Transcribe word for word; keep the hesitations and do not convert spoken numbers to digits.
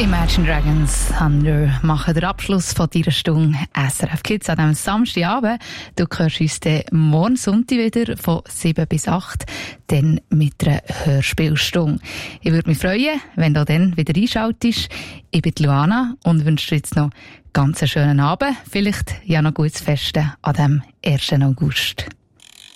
Imagine Dragons Thunder machen den Abschluss von dieser Stunde S R F Kids an diesem Samstagabend. Du hörst uns dann morgen Sonntag wieder von sieben bis acht, dann mit einer Hörspielstunde. Ich würde mich freuen, wenn du dann wieder einschaltest. Ich bin Luana und wünsche dir jetzt noch ganz einen schönen Abend. Vielleicht ja noch gutes Festen an dem ersten August.